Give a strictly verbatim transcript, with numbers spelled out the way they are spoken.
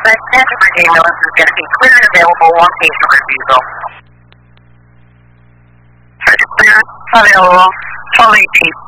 But Santa Fe ambulance is going to be clear and available on patient refusal. Clear, available, twelve eighteen.